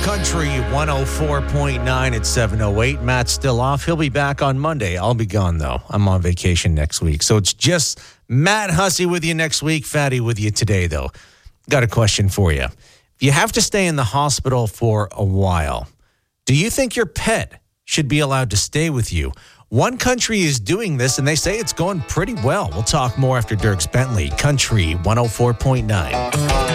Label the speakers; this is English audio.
Speaker 1: Country 104.9 at 7:08. Matt's still off. He'll be back on Monday. I'll be gone, though. I'm on vacation next week. So it's just Matt Hussey with you next week. Fatty with you today, though. Got a question for you. If you have to stay in the hospital for a while, do you think your pet should be allowed to stay with you? One country is doing this, and they say it's going pretty well. We'll talk more after Dierks Bentley. Country 104.9.